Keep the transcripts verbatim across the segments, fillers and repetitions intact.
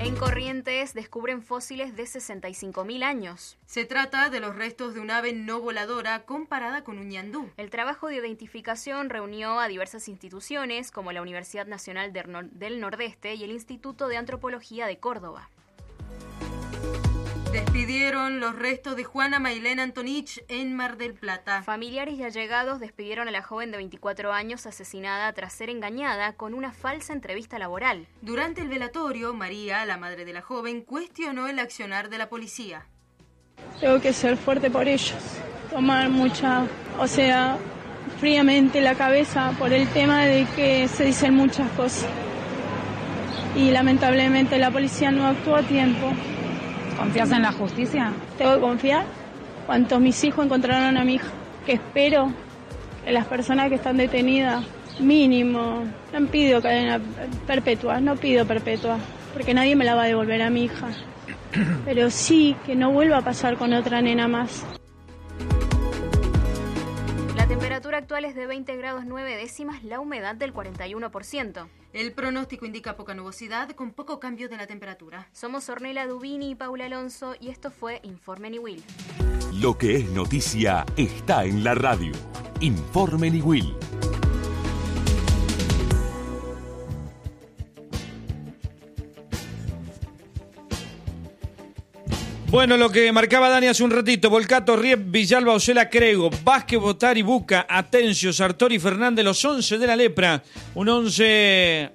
En Corrientes descubren fósiles de sesenta y cinco mil años. Se trata de los restos de un ave no voladora comparada con un ñandú. El trabajo de identificación reunió a diversas instituciones como la Universidad Nacional del Nordeste y el Instituto de Antropología de Córdoba. Despidieron los restos de Juana Mailén Antonich en Mar del Plata. Familiares y allegados despidieron a la joven de veinticuatro años asesinada tras ser engañada con una falsa entrevista laboral. Durante el velatorio, María, la madre de la joven, cuestionó el accionar de la policía. Tengo que ser fuerte por ellos, tomar mucha, o sea, fríamente la cabeza por el tema de que se dicen muchas cosas. Y lamentablemente la policía no actuó a tiempo. ¿Confías en la justicia? Tengo que confiar. Cuanto mis hijos encontraron a mi hija, que espero que las personas que están detenidas, mínimo, no pido cadena perpetua, no pido perpetua, porque nadie me la va a devolver a mi hija. Pero sí que no vuelva a pasar con otra nena más. La temperatura actual es de veinte grados nueve décimas, la humedad del cuarenta y uno por ciento. El pronóstico indica poca nubosidad con poco cambio de la temperatura. Somos Ornella Dubini y Paula Alonso y esto fue Informe Niwil. Lo que es noticia está en la radio. Informe Niwil. Bueno, lo que marcaba Dani hace un ratito: Volcato, Riep, Villalba, Osela, Crego, Vázquez, Botari, Buca, Atencio, Sartori, Fernández, los once de la Lepra. Un once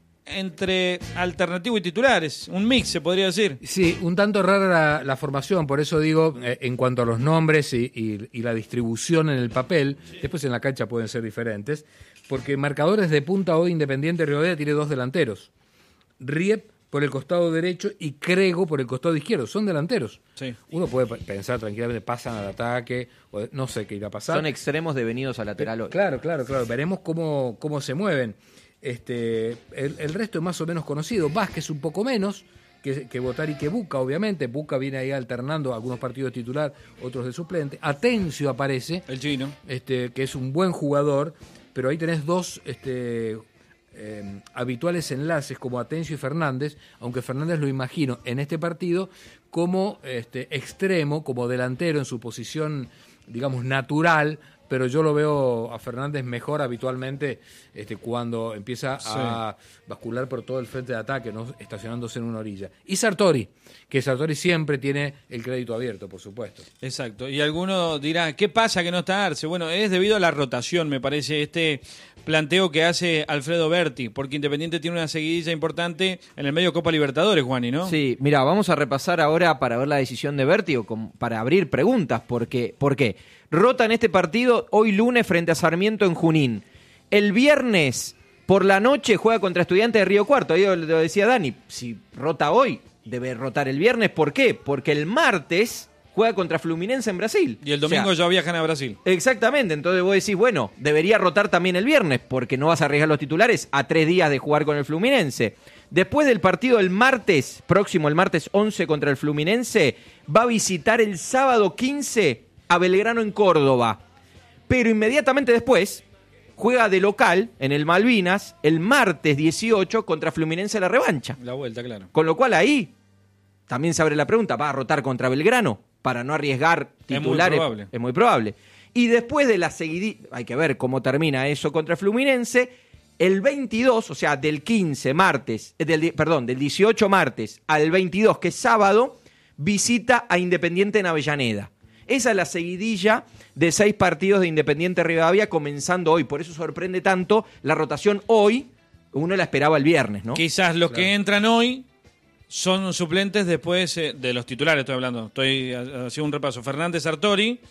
entre alternativo y titulares, un mix se podría decir. Sí, un tanto rara la, la formación, por eso digo, eh, en cuanto a los nombres y, y, y la distribución en el papel, sí. Después en la cancha pueden ser diferentes, porque marcadores de punta hoy Independiente Rivadavia tiene dos delanteros, Riep por el costado derecho y Crego por el costado izquierdo. Son delanteros. Sí. Uno puede pensar tranquilamente, pasan al ataque, o no sé qué irá a pasar. Son extremos devenidos a lateral hoy. Claro, claro, claro. Veremos cómo, cómo se mueven. Este, el, el resto es más o menos conocido. Vázquez un poco menos que, que Botari y que Buca, obviamente. Buca viene ahí alternando algunos partidos de titular, otros de suplente. Atencio aparece. El chino. Este, que es un buen jugador, pero ahí tenés dos... Este, Eh, habituales enlaces como Atencio y Fernández, aunque Fernández lo imagino en este partido como este, extremo, como delantero en su posición, digamos, natural, pero yo lo veo a Fernández mejor habitualmente este, cuando empieza sí. a bascular por todo el frente de ataque, no estacionándose en una orilla. Y Sartori, que Sartori siempre tiene el crédito abierto, por supuesto. Exacto, y alguno dirá, ¿qué pasa que no está Arce? Bueno, es debido a la rotación, me parece, este planteo que hace Alfredo Berti, porque Independiente tiene una seguidilla importante en el medio Copa Libertadores, Juani, ¿no? Sí, mira, vamos a repasar ahora para ver la decisión de Berti o con, para abrir preguntas, porque, ¿por qué? Rota en este partido hoy lunes frente a Sarmiento en Junín. El viernes por la noche juega contra Estudiantes de Río Cuarto. Ahí lo decía Dani, si rota hoy, debe rotar el viernes. ¿Por qué? Porque el martes juega contra Fluminense en Brasil. Y el domingo o sea, ya viajan a Brasil. Exactamente, entonces vos decís, bueno, debería rotar también el viernes, porque no vas a arriesgar los titulares a tres días de jugar con el Fluminense. Después del partido el martes, próximo el martes once contra el Fluminense, va a visitar el sábado quince a Belgrano en Córdoba. Pero inmediatamente después juega de local en el Malvinas el martes dieciocho contra Fluminense la revancha. La vuelta, claro. Con lo cual ahí también se abre la pregunta, ¿va a rotar contra Belgrano para no arriesgar titulares? Es muy probable. Es muy probable. Y después de la seguidilla, hay que ver cómo termina eso contra Fluminense, el veintidós, o sea, del quince martes, del, perdón, del dieciocho martes al veintidós, que es sábado, visita a Independiente en Avellaneda. Esa es la seguidilla de seis partidos de Independiente Rivadavia comenzando hoy. Por eso sorprende tanto la rotación hoy. Uno la esperaba el viernes, ¿no? Quizás los claro. que entran hoy son suplentes después eh, de los titulares, estoy hablando. Estoy haciendo un repaso. Fernández, Sartori,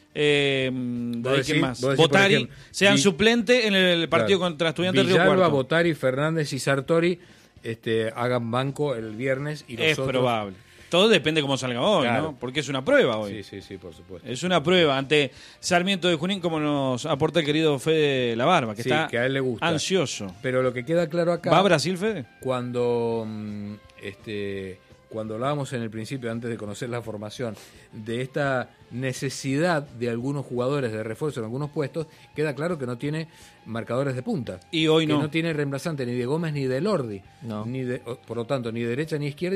eh, de ahí, ¿quién más? Botari, ejemplo, sean Vi, suplentes en el partido claro, contra Estudiantes de Río Cuarto. Villalba, Botari, Fernández y Sartori este, hagan banco el viernes y los es otros... probable. Todo depende cómo salga hoy, claro. ¿no? Porque es una prueba hoy. Sí, sí, sí, por supuesto. Es una prueba ante Sarmiento de Junín, como nos aporta el querido Fede La Barba, que sí, está que a él le gusta. Ansioso. Pero lo que queda claro acá... ¿Va a Brasil, Fede? Cuando, este, cuando hablábamos en el principio, antes de conocer la formación, de esta necesidad de algunos jugadores de refuerzo en algunos puestos, queda claro que no tiene marcadores de punta. Y hoy que no. no tiene reemplazante ni de Gómez ni de Lordi. No. Ni de, por lo tanto, ni de derecha ni izquierda.